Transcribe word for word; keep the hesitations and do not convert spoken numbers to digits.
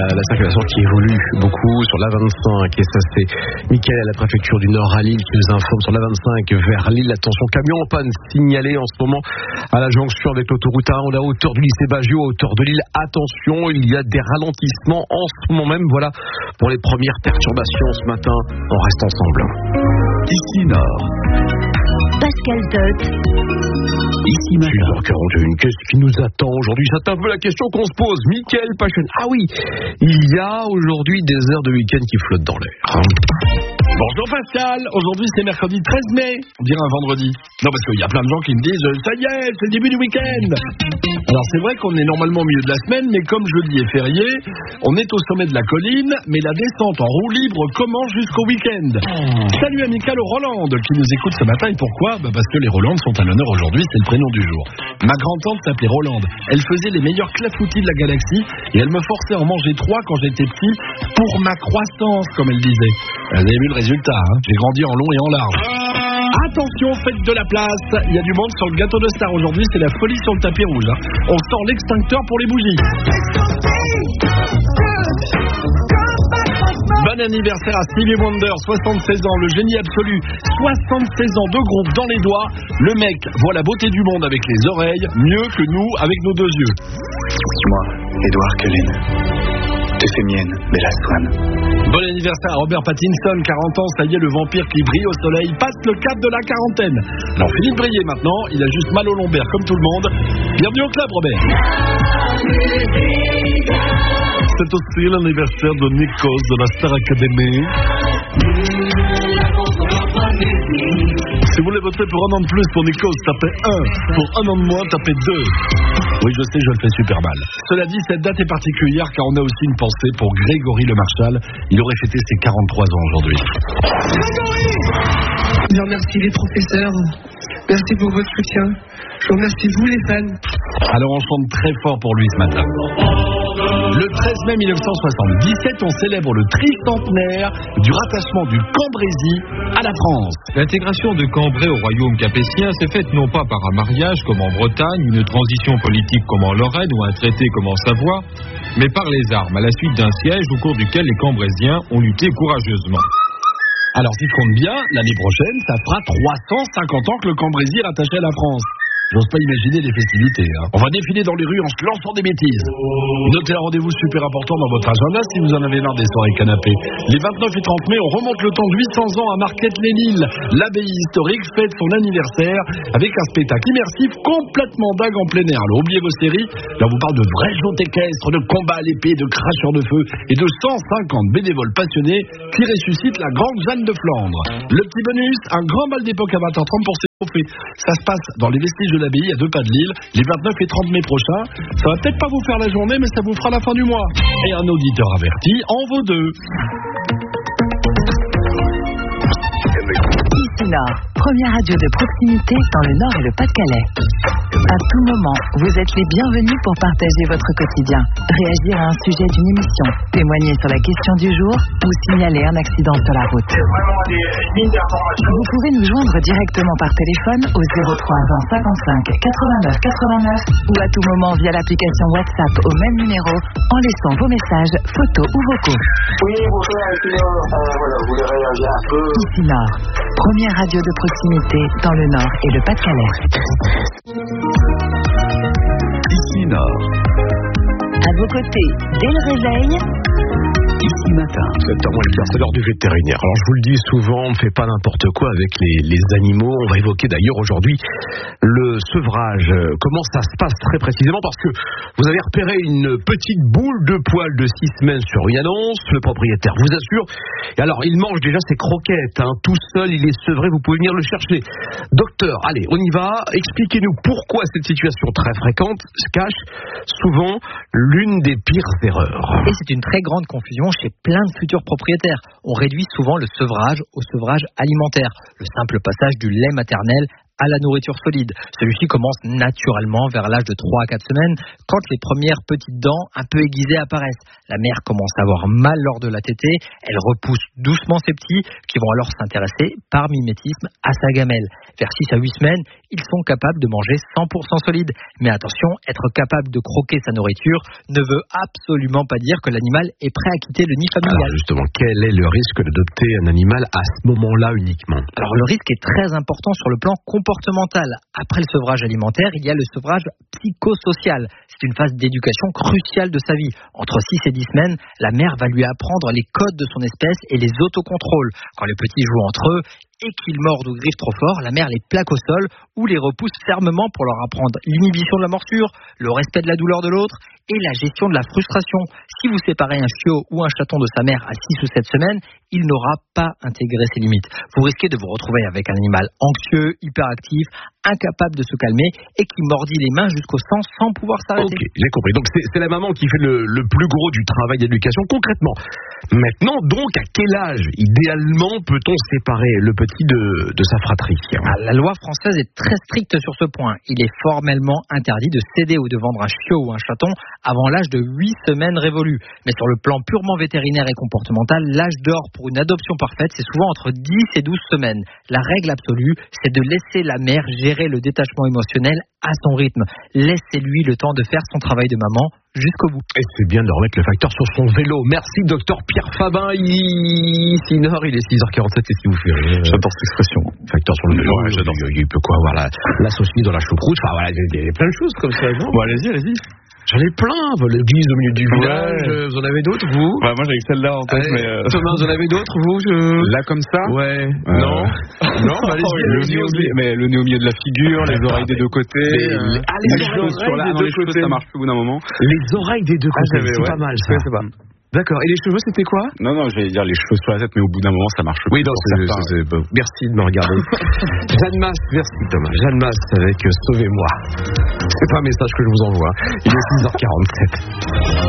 la circulation qui évolue beaucoup sur l'A vingt-cinq. Et ça, c'est Mickaël à la préfecture du Nord à Lille qui nous informe sur l'A vingt-cinq vers Lille. Attention, camion en panne signalé en ce moment à la jonction avec l'autoroute A un, à hauteur du lycée Baggio, à hauteur de Lille. Attention, il y a des ralentissements en ce moment même. Voilà pour les premières perturbations ce matin. On reste ensemble. Ici Nord. Pascal Tot. Ici matin. six heures quarante et une, qu'est-ce qui nous attend aujourd'hui? C'est un peu la question qu'on se pose. Mickaël Pachen. Ah oui, il y a aujourd'hui des heures de week-end qui flottent dans l'air. Bonjour Pascal, aujourd'hui c'est mercredi treize mai, on dirait un vendredi. Non, parce qu'il y a plein de gens qui me disent ça y est, c'est le début du week-end. Alors c'est vrai qu'on est normalement au milieu de la semaine, mais comme jeudi est férié, on est au sommet de la colline, mais la descente en roue libre commence jusqu'au week-end. Salut amical aux Rolandes qui nous écoute ce matin, et pourquoi? Bah parce que les Rolandes sont à l'honneur aujourd'hui, c'est le prénom du jour. Ma grand-tante s'appelait Rolande, elle faisait les meilleurs clafoutis de la galaxie, et elle me forçait à en manger trois quand j'étais petit, pour ma croissance, comme elle disait. Vous avez vu le résultat, hein? J'ai grandi en long et en large. Attention, faites de la place. Il y a du monde sur le gâteau de star aujourd'hui, c'est la folie sur le tapis rouge. Hein. On sort l'extincteur pour les bougies. Bon anniversaire à Stevie Wonder, soixante-seize ans, le génie absolu. soixante-seize ans, deux groupes dans les doigts. Le mec voit la beauté du monde avec les oreilles, mieux que nous avec nos deux yeux. Moi, Edouard Cullen, te fais mienne, Bella Swan. Bon anniversaire à Robert Pattinson, quarante ans, ça y est, le vampire qui brille au soleil passe le cap de la quarantaine. Alors fini de briller maintenant, il a juste mal au lombaire comme tout le monde. Bienvenue au club, Robert. C'est aussi l'anniversaire de Nikos de la Star Academy. Si vous voulez voter pour un an de plus pour Nikos, tapez un. Pour un an de moins, tapez deux. Oui, je sais, je le fais super mal. Cela dit, cette date est particulière car on a aussi une pensée pour Grégory Le Marchal. Il aurait fêté ses quarante-trois ans aujourd'hui. Grégory! Je remercie les professeurs. Merci pour votre soutien. Je remercie vous les fans. Alors on chante très fort pour lui ce matin. Le treize mai mille neuf cent soixante-dix-sept, on célèbre le tricentenaire du rattachement du Cambrésis à la France. L'intégration de Cambrai au royaume capétien s'est faite non pas par un mariage comme en Bretagne, une transition politique comme en Lorraine ou un traité comme en Savoie, mais par les armes, à la suite d'un siège au cours duquel les Cambrésiens ont lutté courageusement. Alors si je compte bien, l'année prochaine, ça fera trois cent cinquante ans que le Cambrésis est rattaché à la France. J'ose pas imaginer les festivités. Hein. On va défiler dans les rues en se lançant des bêtises. Notez un rendez-vous super important dans votre agenda si vous en avez marre des soirées canapés. Les vingt-neuf et trente mai, on remonte le temps de huit cents ans à Marquette-les-Lilles. L'abbaye historique fête son anniversaire avec un spectacle immersif complètement dingue en plein air. Alors oubliez vos séries, là on vous parle de vrais jeux équestres, de combats à l'épée, de cracheurs de feu et de cent cinquante bénévoles passionnés qui ressuscitent la grande Jeanne de Flandre. Le petit bonus, un grand bal d'époque à vingt heures trente pour ses trophées. Ça se passe dans les vestiges de l'abbaye à deux pas de Lille, les vingt-neuf et trente mai prochains. Ça va peut-être pas vous faire la journée, mais ça vous fera la fin du mois. Et un auditeur averti en vaut deux. Ici Nord, première radio de proximité dans le Nord et le Pas-de-Calais. À tout moment, vous êtes les bienvenus pour partager votre quotidien, réagir à un sujet d'une émission, témoigner sur la question du jour ou signaler un accident sur la route. Vous pouvez nous joindre directement par téléphone au zéro trois vingt cinquante-cinq quatre-vingt-neuf quatre-vingt-neuf ou à tout moment via l'application WhatsApp au même numéro en laissant vos messages, photos ou vocaux. Oui, bonjour, euh, voilà, vous voulez réagir un peu. Ici Nord, première radio de proximité dans le Nord et le Pas-de-Calais. Ici Nord. À vos côtés, dès le réveil. Ici matin. sept heures moins le quart, c'est l'heure du vétérinaire. Alors je vous le dis souvent, on ne fait pas n'importe quoi avec les, les animaux. On va évoquer d'ailleurs aujourd'hui le sevrage. Comment ça se passe très précisément? Parce que vous avez repéré une petite boule de poils de six semaines sur une annonce. Le propriétaire vous assure. Et alors il mange déjà ses croquettes. Hein. Tout seul, il est sevré. Vous pouvez venir le chercher. Docteur, allez, on y va. Expliquez-nous pourquoi cette situation très fréquente se cache souvent l'une des pires erreurs. Et c'est une très grande confusion chez plein de futurs propriétaires. On réduit souvent le sevrage au sevrage alimentaire, le simple passage du lait maternel à la nourriture solide. Celui-ci commence naturellement vers l'âge de trois à quatre semaines, quand les premières petites dents un peu aiguisées apparaissent. La mère commence à avoir mal lors de la tétée, elle repousse doucement ses petits, qui vont alors s'intéresser par mimétisme à sa gamelle. Vers six à huit semaines, ils sont capables de manger cent pour cent solide. Mais attention, être capable de croquer sa nourriture ne veut absolument pas dire que l'animal est prêt à quitter le nid familial. Alors justement, quel est le risque d'adopter un animal à ce moment-là uniquement? Alors le risque est très important sur le plan comportemental. Après le sevrage alimentaire, il y a le sevrage psychosocial. C'est une phase d'éducation cruciale de sa vie. Entre six et dix semaines, la mère va lui apprendre les codes de son espèce et les autocontrôles. Quand les petits jouent entre eux et qu'ils mordent ou griffent trop fort, la mère les plaque au sol ou les repousse fermement pour leur apprendre l'inhibition de la morsure, le respect de la douleur de l'autre et la gestion de la frustration. Si vous séparez un chiot ou un chaton de sa mère à six ou sept semaines, il n'aura pas intégré ses limites. Vous risquez de vous retrouver avec un animal anxieux, hyperactif, incapable de se calmer et qui mordit les mains jusqu'au sang sans pouvoir s'arrêter. Ok, j'ai compris. Donc c'est, c'est la maman qui fait le, le plus gros du travail d'éducation concrètement. Maintenant, donc, à quel âge, idéalement, peut-on séparer le petit de, de sa fratrie? Ah, la loi française est très stricte sur ce point. Il est formellement interdit de céder ou de vendre un chiot ou un chaton avant l'âge de huit semaines révolues. Mais sur le plan purement vétérinaire et comportemental, l'âge d'or pour une adoption parfaite, c'est souvent entre dix et douze semaines. La règle absolue, c'est de laisser la mère gérer le détachement émotionnel à son rythme. Laissez-lui le temps de faire son travail de maman jusqu'au bout. Et c'est bien de remettre le facteur sur son vélo. Merci, docteur Pierre Fabin. Ici Nord, il est six heures quarante-sept. Qu'est-ce qui vous fait rire? J'adore cette expression. Facteur sur le vélo. Ouais, j'adore. Il peut quoi avoir la, l'associé dans la choucroute. Enfin voilà, il y a plein de choses comme ça. Non? Bon, allez-y, allez-y. J'en ai plein. L'église au milieu du village. Ouais. Vous en avez d'autres, vous? Bah, moi, j'avais celle-là en tête, mais. Euh... Thomas, vous en avez d'autres, vous? Je... Là, comme ça? Ouais. Euh... Non. Non, bah, allez-y, le, nez au milieu, mais le nez au milieu de la figure, les ah, oreilles des deux côtés. Les, euh... Ah, les, les oreilles sur la, des non, deux les cheveux, côtés. ça marche plus au bout d'un moment. Les oreilles des deux côtés, ah, c'est ouais. pas mal, ça. Ouais, c'est pas. D'accord. Et les cheveux, c'était quoi? Non, non, j'allais dire les cheveux sur la tête, mais au bout d'un moment, ça marche. Oui, non, c'est, c'est, c'est, c'est, merci de me regarder. Jeanne Masse, merci Thomas. Jeanne Masse avec euh, Sauvez-moi. C'est pas un message que je vous envoie. Il est six heures quarante-sept.